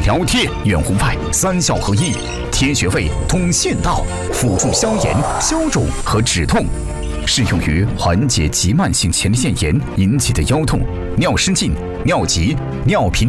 疗贴远红外3效合一，贴穴位通穴道，辅助消炎、消肿和止痛，适用于缓解急慢性前列腺炎引起的腰痛、尿失禁、尿急、尿频。